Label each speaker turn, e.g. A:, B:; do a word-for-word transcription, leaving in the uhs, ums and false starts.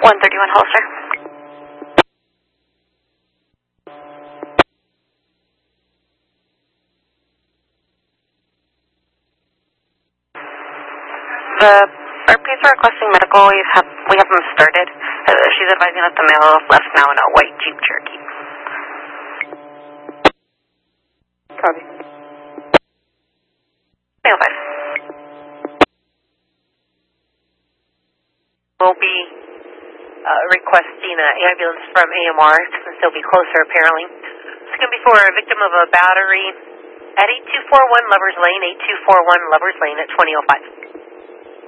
A: one thirty-one Hollister. The, our patients are requesting medical. We have, we have them started. Uh, she's advising that the male left now in a white Jeep Cherokee.
B: Copy.
A: Male five.
C: We'll be uh, requesting an ambulance from A M R since they'll be closer apparently. It's going to be for a victim of a battery at eight two four one Lovers Lane, eight two four one Lovers Lane at twenty oh five.